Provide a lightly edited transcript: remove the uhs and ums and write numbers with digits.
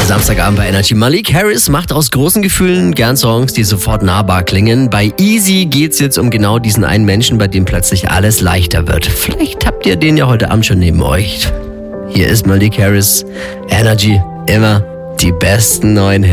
Samstagabend bei Energy. Malik Harris macht aus großen Gefühlen gern Songs, die sofort nahbar klingen. Bei Easy geht's jetzt um genau diesen einen Menschen, bei dem plötzlich alles leichter wird. Vielleicht habt ihr den ja heute Abend schon neben euch. Hier ist Malik Harris. Energy, immer die besten neuen Hits.